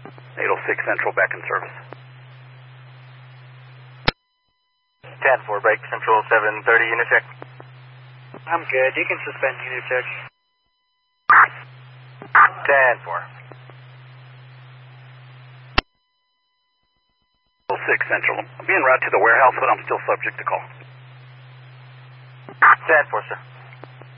806 Central back in service. 10-4, break Central 730, unit check. I'm good. You can suspend unit check. 10-4. 6 Central. I'm being routed to the warehouse, but I'm still subject to call. 10-4, sir.